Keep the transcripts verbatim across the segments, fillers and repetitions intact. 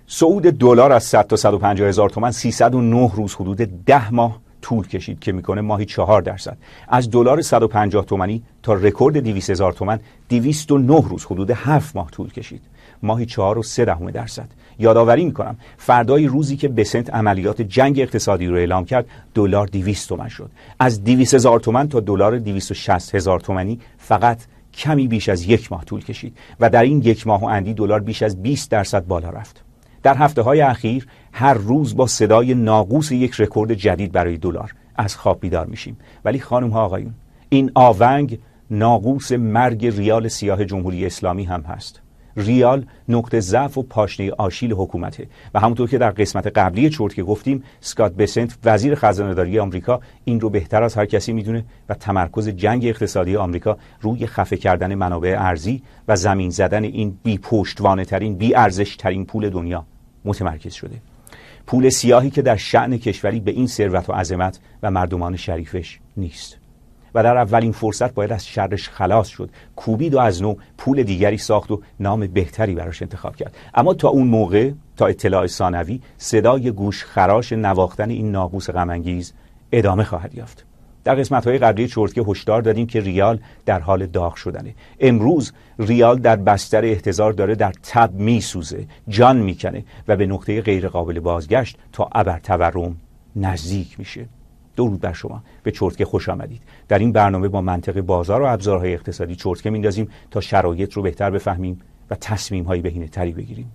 صعود دلار از صد تا صد و پنجاه هزار تومان سیصد و نه روز حدود ده ماه طول کشید که میکنه ماهی چهار درصد. از دلار صد و پنجاه تومانی تا رکورد دویست هزار تومان دویست و نه روز حدود هفت ماه طول کشید، ماهی چهار و سه دهم درصد. یادآوری میکنم فردای روزی که بسنت عملیات جنگ اقتصادی رو اعلام کرد دلار دویست تومان شد. از دویست هزار تومان تا دلار دویست و شصت هزار تومانی فقط کمی بیش از یک ماه طول کشید و در این یک ماه و اندی دلار بیش از بیست درصد بالا رفت. در هفته های اخیر هر روز با صدای ناقوس یک رکورد جدید برای دلار از خواب بیدار میشیم. ولی خانم ها آقایون، این آونگ ناقوس مرگ ریال سیاه جمهوری اسلامی هم هست. ریال نقطه ضعف و پاشنه آشیل حکومته و همونطور که در قسمت قبلی چرت که گفتیم، اسکات بسنت وزیر خزانه‌داری آمریکا این رو بهتر از هر کسی میدونه و تمرکز جنگ اقتصادی آمریکا روی خفه کردن منابع ارزی و زمین زدن این بی پشتوانه ترین بی ارزش ترین پول دنیا متمرکز شده. پول سیاهی که در شأن کشوری به این ثروت و عظمت و مردمان شریفش نیست و در اولین فرصت باید از شرش خلاص شد، کوبید و از نو پول دیگری ساخت و نام بهتری براش انتخاب کرد. اما تا اون موقع، تا اطلاع ثانوی، صدای گوش خراش نواختن این ناقوس غم انگیز ادامه خواهد یافت. در قسمت‌های قبلی چرتکه هشدار دادیم که ریال در حال داغ شدنه. امروز ریال در بستر احتضار داره در تب میسوزه، جان میکنه و به نقطه غیر قابل بازگشت تا ابرتورم نزدیک میشه. درود بر شما، به چرتکه خوش آمدید. در این برنامه با منطق بازار و ابزارهای اقتصادی چرتکه میندازیم تا شرایط رو بهتر بفهمیم و تصمیم‌های بهینه‌تری بگیریم.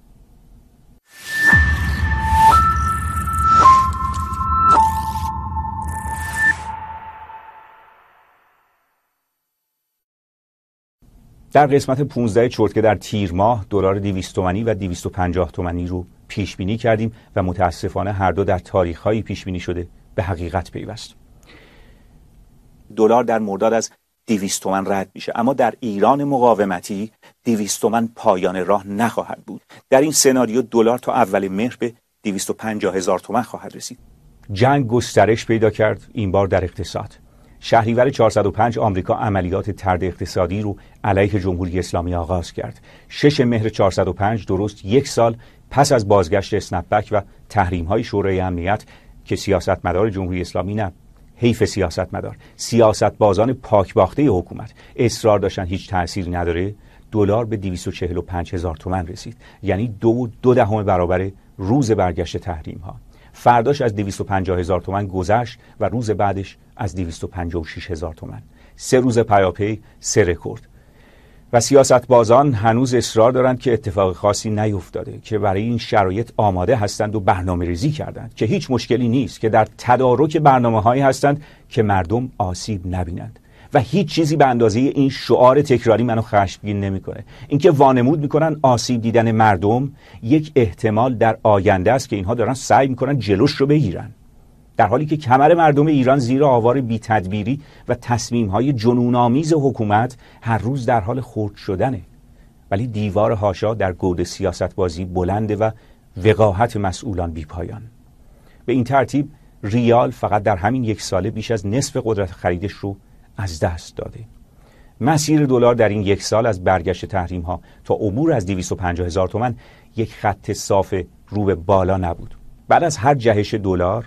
در قسمت پانزده چرتکه در تیر ماه دلار دویست تومانی و دویست و پنجاه تومانی رو پیش بینی کردیم و متاسفانه هر دو در تاریخ‌هایی پیش بینی شده به حقیقت پیوست. دلار در مرداد از دویست تومان رد میشه، اما در ایران مقاومتی دویست تومان پایان راه نخواهد بود. در این سناریو دلار تا اول مهر به دویست و پنجاه هزار تومان خواهد رسید. جنگ گسترش پیدا کرد، این بار در اقتصاد. شهریور چهارصد و پنج آمریکا عملیات طرد اقتصادی رو علیه جمهوری اسلامی آغاز کرد. شش مهر چهارصد و پنج، درست یک سال پس از بازگشت اسنپ بک و تحریم‌های شورای امنیت که سیاستمدار جمهوری اسلامی نه، حیف سیاستمدار، سیاست بازان پاکباخته حکومت اصرار داشتن هیچ تأثیری نداره، دلار به دویست و چهل و پنج هزار تومان رسید، یعنی دو دو دهم برابر روز برگشت تحریم ها. فرداش از دویست و پنجاه هزار تومان گذشت و روز بعدش از دویست و پنجاه و شش هزار تومان. سه روز پیاپی سه رکورد. و سیاست بازان هنوز اصرار دارند که اتفاق خاصی نیفتاده، که برای این شرایط آماده هستند و برنامه ریزی کردند، که هیچ مشکلی نیست، که در تدارک برنامه هایی هستند که مردم آسیب نبینند و هیچ چیزی به اندازه این شعار تکراری منو خشمگین نمیکنه. اینکه وانمود میکنن آسیب دیدن مردم یک احتمال در آینده است که اینها دارن سعی میکنن جلوش رو بگیرن، در حالی که کمر مردم ایران زیر آوار بی‌تدبیری و تصمیم‌های جنون‌آمیز حکومت هر روز در حال خرد شدنه. ولی دیوار حاشا در گود سیاست‌بازی بلنده و وقاحت مسئولان بی‌پایان. به این ترتیب ریال فقط در همین یک ساله بیش از نصف قدرت خریدش رو از دست داده. مسیر دلار در این یک سال از برگشت تحریم‌ها تا عبور از دویست و پنجاه هزار تومان یک خط صاف رو به بالا نبود. بعد از هر جهش دلار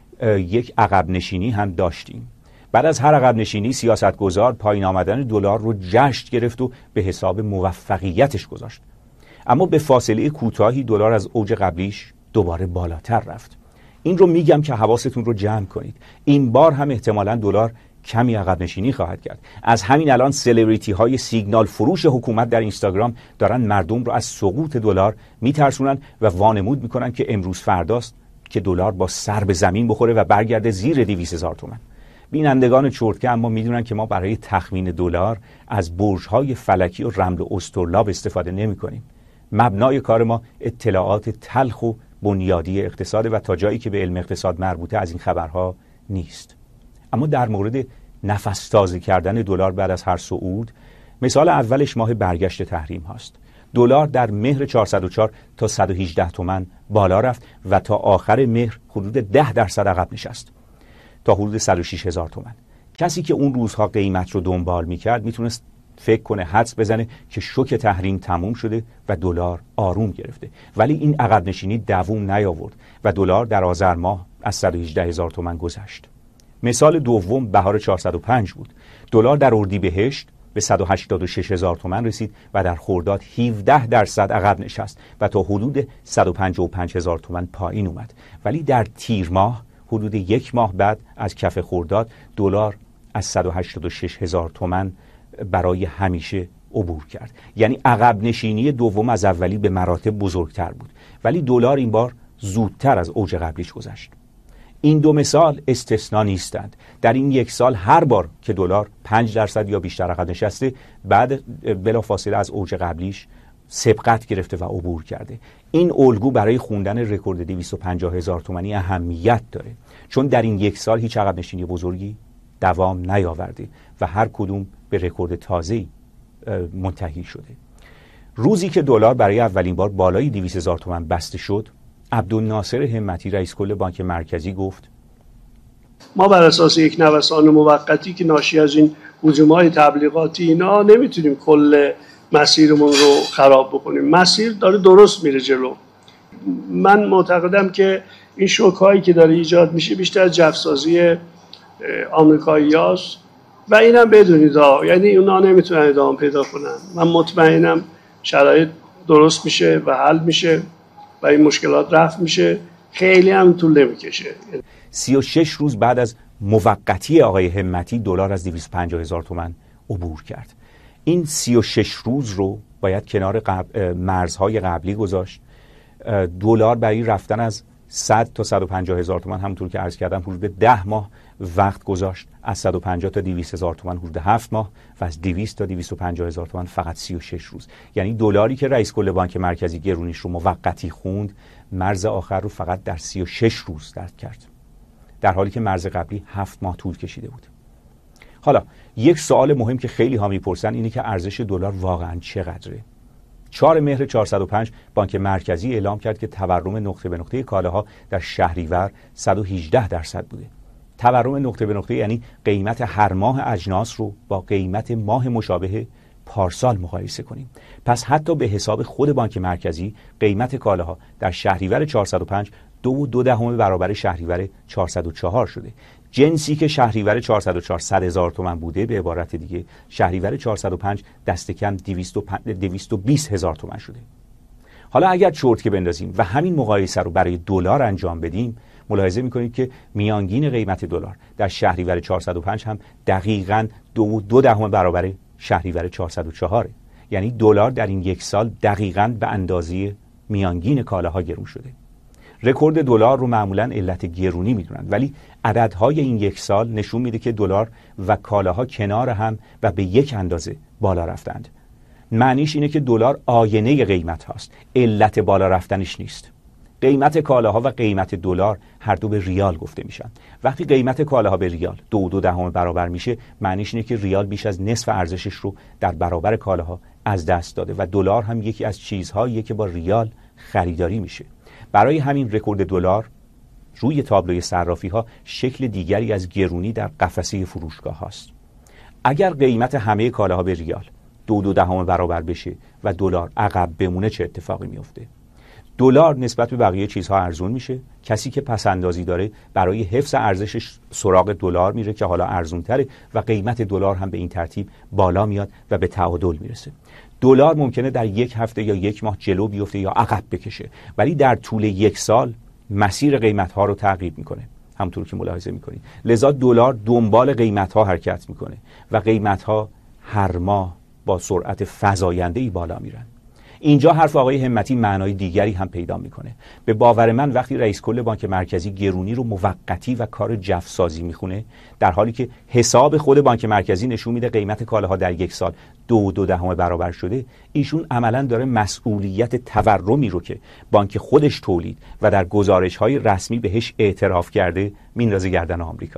یک عقب نشینی هم داشتیم. بعد از هر عقب نشینی سیاستگزار پایین آمدن دلار رو جشن گرفت و به حساب موفقیتش گذاشت. اما به فاصله کوتاهی دلار از اوج قبلیش دوباره بالاتر رفت. این رو میگم که حواستون رو جمع کنید. این بار هم احتمالاً دلار کمی عقب نشینی خواهد کرد. از همین الان سلبریتی های سیگنال فروش حکومت در اینستاگرام دارن مردم رو از سقوط دلار میترسونن و وانمود میکنن که امروز فرداست که دلار با سر به زمین بخوره و برگرده زیر دویست هزار تومان. بینندگان چرتکه اما میدونن که ما برای تخمین دلار از برج‌های فلکی و رمل و استرلاب استفاده نمی‌کنیم. مبنای کار ما اطلاعات تلخ و بنیادی اقتصاد و تا جایی که به علم اقتصاد مربوطه از این خبرها نیست. اما در مورد نفس تازه کردن دلار بعد از هر صعود، مثال اولش ماه برگشت تحریم هاست. دلار در مهر چهارصد و چهار تا صد و هجده تومان بالا رفت و تا آخر مهر حدود ده درصد عقب نشست تا حدود صد و شش هزار تومان. کسی که اون روزها قیمت رو دنبال میکرد میتونست فکر کنه، حدس بزنه که شوک تحریم تموم شده و دلار آروم گرفته. ولی این عقب نشینی دوام نیاورد و دلار در آذر ماه از صد و هجده هزار تومان گذشت. مثال دوم بهار چهارصد و پنج بود. دلار در اردیبهشت به صد و هشتاد و شش هزار تومان رسید و در خرداد هفده درصد عقب نشست و تا حدود صد و پنجاه و پنج هزار تومان پایین اومد. ولی در تیر ماه حدود یک ماه بعد از کف خرداد دلار از صد و هشتاد و شش هزار تومان برای همیشه عبور کرد. یعنی عقب نشینی دوم از اولی به مراتب بزرگتر بود، ولی دلار این بار زودتر از اوج قبلیش گذشت. این دو مثال استثنا نیستند. در این یک سال هر بار که دلار پنج درصد یا بیشتر عقب نشسته، بعد بلافاصله از اوج قبلیش سبقت گرفته و عبور کرده. این الگو برای خوندن رکورد دویست و پنجاه هزار تومانی اهمیت داره، چون در این یک سال هیچ عقب نشینی بزرگی دوام نیاورده و هر کدوم به رکورد تازه‌ای منتهی شده. روزی که دلار برای اولین بار بالای دویست هزار تومان بسته شد، عبدالناصر همتی رئیس کل بانک مرکزی گفت ما بر اساس یک نوسان موقتی که ناشی از این هجوم‌های تبلیغاتی اینا نمیتونیم کل مسیرمون رو خراب بکنیم. مسیر داره درست میره جلو. من معتقدم که این شوک‌هایی که داره ایجاد میشه بیشتر از جفسازی آمریکایی‌هاست و اینم بدونید ها، یعنی اونا نمیتونن ادامه پیدا کنن. من مطمئنم شرایط درست میشه و حل میشه و این مشکلات رفع میشه، خیلی هم طول نمیکشه. سی و شش روز بعد از موقتی آقای همتی دلار از دویست و پنجاه هزار تومان عبور کرد. این سی و شش روز رو باید کنار قبل مرزهای قبلی گذاشت. دلار برای رفتن از صد تا صد و پنجاه هزار تومان همونطور که عرض کردم حدود ده ماه وقت گذاشت، از صد و پنجاه تا دویست هزار تومان حدود هفت ماه و از دویست تا دویست و پنجاه هزار تومان فقط سی و شش روز. یعنی دلاری که رئیس کل بانک مرکزی گرونیش رو موقتی خوند، مرز آخر رو فقط در سی و شش روز درک کرد، در حالی که مرز قبلی هفت ماه طول کشیده بود. حالا یک سوال مهم که خیلی ها میپرسن اینه که ارزش دلار واقعا چقدره؟ چهار مهر چهارصد و پنج بانک مرکزی اعلام کرد که تورم نقطه به نقطه کالاها در شهریور صد و هجده درصد بوده. تورم نقطه به نقطه یعنی قیمت هر ماه اجناس رو با قیمت ماه مشابه پارسال مقایسه کنیم. پس حتی به حساب خود بانک مرکزی قیمت کالاها در شهریور چهارصد و پنج دو و دو دهم برابر شهریور چهارصد و چهار شده. جنسی که شهریور چهارصد و چهار صد هزار تومان بوده، به عبارت دیگه شهریور چهارصد و پنج دست کم دویست و بیست هزار تومان شده. حالا اگر چرت که بندازیم و همین مقایسه رو برای دلار انجام بدیم، ملاحظه میکنید که میانگین قیمت دلار در شهریور چهارصد و پنج هم دقیقاً دو و دو دهم برابر شهریور چهارصد و چهار. یعنی دلار در این یک سال دقیقاً به اندازه میانگین کالاها گرون شده. رکورد دلار رو معمولاً علت گرونی میدونن، ولی عددهای این یک سال نشون میده که دلار و کالاها کنار هم و به یک اندازه بالا رفتند. معنیش اینه که دلار آینه قیمت هاست، علت بالا رفتنش نیست. قیمت کالاها و قیمت دلار هر دو به ریال گفته میشن. وقتی قیمت کالاها به ریال دو و دو دهم برابر میشه، معنیش اینه که ریال بیش از نصف ارزشش رو در برابر کالاها از دست داده و دلار هم یکی از چیزهاییه که با ریال خریداری میشه. برای همین رکورد دلار روی تابلوی صرافی ها شکل دیگری از گرونی در قفسه فروشگاه هاست. اگر قیمت همه کالاها به ریال دو دو دهم برابر بشه و دلار عقب بمونه، چه اتفاقی میفته؟ دلار نسبت به بقیه چیزها ارزون میشه. کسی که پس اندازی داره برای حفظ ارزشش سراغ دلار میره که حالا ارزون تره و قیمت دلار هم به این ترتیب بالا میاد و به تعادل میرسه. دلار ممکنه در یک هفته یا یک ماه جلو بیفته یا عقب بکشه، ولی در طول یک سال مسیر قیمت ها رو تعقیب میکنه، همونطور که ملاحظه میکنید. لذا دلار دنبال قیمت ها حرکت میکنه و قیمت ها هر ماه با سرعت فزاینده‌ای بالا میرن. اینجا حرف آقای همتی معنای دیگری هم پیدا میکنه. به باور من وقتی رئیس کل بانک مرکزی گرونی رو موقتی و کار جفسازی میخونه، در حالی که حساب خود بانک مرکزی نشون میده قیمت کالاها در یک سال دو و دو دهم برابر شده، ایشون عملا داره مسئولیت تورمی رو که بانک خودش تولید و در گزارش‌های رسمی بهش اعتراف کرده میندازه گردن آمریکا.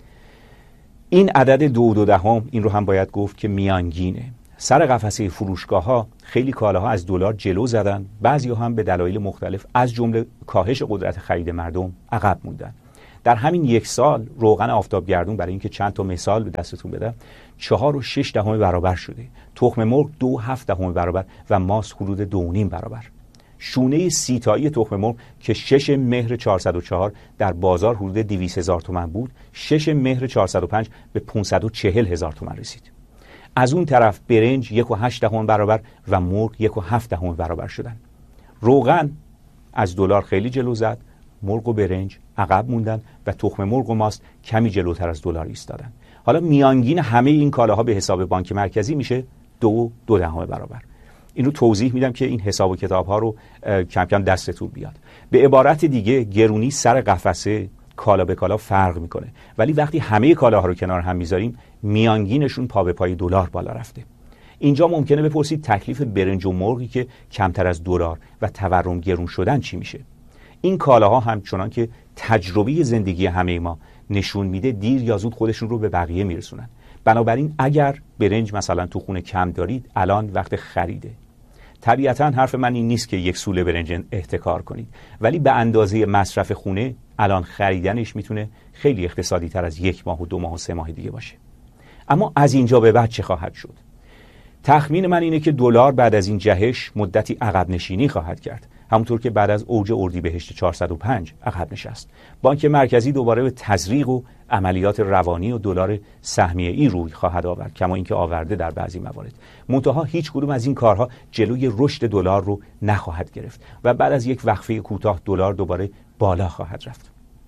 این عدد دو و دو دهم، این رو هم باید گفت که میانگینه. سر قفسه فروشگاه ها خیلی کالاها از دلار جلو زدن، بعضی ها هم به دلایل مختلف از جمله کاهش قدرت خرید مردم عقب موندن. در همین یک سال روغن آفتابگردون، برای اینکه چند تا مثال به دستتون بدم، چهار و شش دهم برابر شده، تخم مرغ دو هفت دهم برابر و ماست حدود دو و نیم برابر. شونه سی تایی تخم مرغ که شش مهر چهارصد و چهار در بازار حدود دویست هزار تومان بود، شش مهر چهارصد و پنج به پانصد و چهل هزار تومان رسید. از اون طرف برنج یک و هشت دهم برابر و مرغ یک و هفت دهم برابر شدن. روغن از دلار خیلی جلو زد، مرغ و برنج عقب موندن و تخم مرغ و ماست کمی جلوتر از دلار ایستادن. حالا میانگین همه این کالاها به حساب بانک مرکزی میشه دو دو دهم برابر. این رو توضیح میدم که این حساب و کتاب ها رو کم کم دستتون بیاد. به عبارت دیگه گرونی سر قفسه کالا به کالا فرق میکنه، ولی وقتی همه کالاها رو کنار هم میذاریم میانگینشون پا به پای دلار بالا رفته. اینجا ممکنه بپرسید تکلیف برنج و مرغی که کمتر از دلار و تورم گرون شدن چی میشه؟ این کالاها همچنان که تجربه زندگی همه ما نشون میده دیر یا زود خودشون رو به بقیه میرسونن. بنابراین اگر برنج مثلا تو خونه کم دارید، الان وقت خریده. طبیعتا حرف من این نیست که یک سوله برنج احتکار کنید، ولی به اندازه مصرف خونه الان خریدنش میتونه خیلی اقتصادی تر از یک ماه و دو ماه و سه ماه دیگه باشه. اما از اینجا به بعد چه خواهد شد؟ تخمین من اینه که دلار بعد از این جهش مدتی عقب نشینی خواهد کرد، همونطور که بعد از اوج اردیبهشت چهارصد و پنج عقب نشست. بانک مرکزی دوباره به تزریق و عملیات روانی و دلار سهمیه‌ای روی خواهد آورد، کما اینکه آورده در بعضی موارد. منتها هیچ کدوم از این کارها جلوی رشد دلار رو نخواهد گرفت و بعد از یک وقفه کوتاه دلار دوباره بالا خواهد رفت.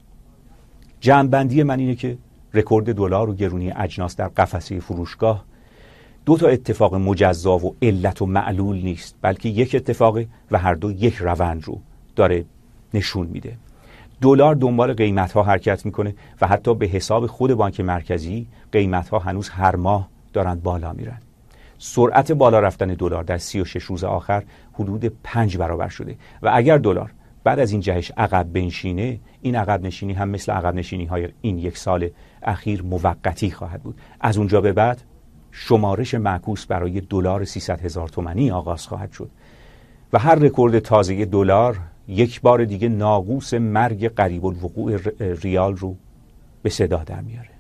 جمع‌بندی من اینه که رکورد دلار و گرونی اجناس در قفسه فروشگاه دو تا اتفاق مجزا و علت و معلول نیست، بلکه یک اتفاق و هر دو یک روند رو داره نشون میده. دلار دنبال قیمت‌ها حرکت میکنه و حتی به حساب خود بانک مرکزی قیمت‌ها هنوز هر ماه دارن بالا میرن. سرعت بالا رفتن دلار در سی و شش روز آخر حدود پنج برابر شده و اگر دلار بعد از این جهش عقب بنشینه، این عقب نشینی هم مثل عقب نشینی های این یک سال اخیر موقتی خواهد بود. از اونجا به بعد شمارش معکوس برای دلار سیصد هزار تومانی آغاز خواهد شد و هر رکورد تازه دلار یک بار دیگه ناقوس مرگ قریب الوقوع ریال رو به صدا در میاره.